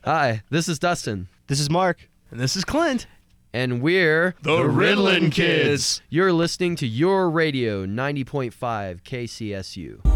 Hi, this is Dustin. This is Mark. And this is Clint. And we're The Ritalin Kids. You're listening to Your Radio 90.5 KCSU.